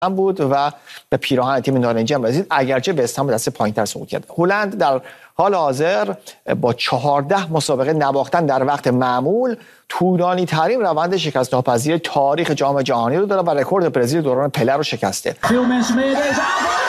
بود و به پیراهن تیم نارنجی هم رسید، اگرچه وست هم دست پایین‌تر صعود کرد. هلند در حال حاضر با 14 مسابقه نباختن در وقت معمول طولانی ترین روند شکست ناپذیر تاریخ جام جهانی رو داره و رکورد برزیل دوران پله رو شکسته.